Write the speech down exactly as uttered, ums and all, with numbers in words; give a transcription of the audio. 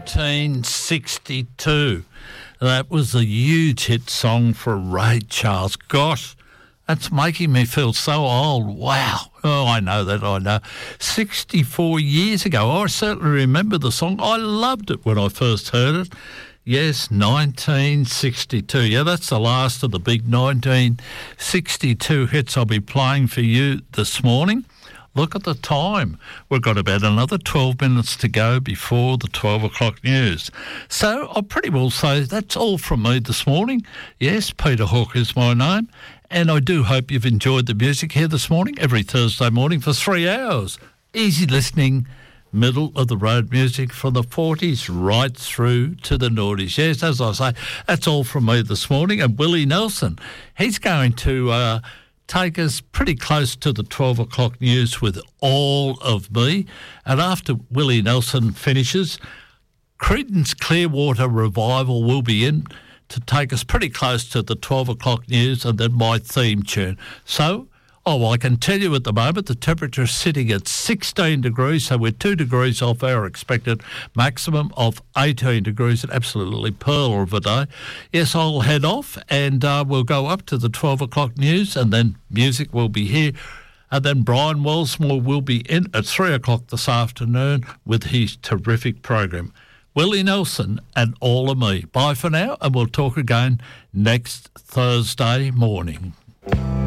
nineteen sixty-two. That was a huge hit song for Ray Charles. Gosh, that's making me feel so old. Wow. Oh, I know that, I know. sixty-four years ago, I certainly remember the song. I loved it when I first heard it. Yes, nineteen sixty-two. Yeah, that's the last of the big nineteen sixty-two hits I'll be playing for you this morning. Look at the time. We've got about another twelve minutes to go before the twelve o'clock news. So I'll pretty well say that's all from me this morning. Yes, Peter Hawke is my name. And I do hope you've enjoyed the music here this morning, every Thursday morning for three hours. Easy listening, middle of the road music from the forties right through to the noughties. Yes, as I say, that's all from me this morning. And Willie Nelson, he's going to uh, take us pretty close to the twelve o'clock news with All of Me. And after Willie Nelson finishes, Creedence Clearwater Revival will be in to take us pretty close to the twelve o'clock news and then my theme tune. So, oh, well, I can tell you at the moment the temperature is sitting at sixteen degrees, so we're two degrees off our expected maximum of eighteen degrees, an absolutely pearl of a day. Yes, I'll head off and uh, we'll go up to the twelve o'clock news and then music will be here. And then Brian Wellsmore will be in at three o'clock this afternoon with his terrific program. Willie Nelson and All of Me. Bye for now, and we'll talk again next Thursday morning.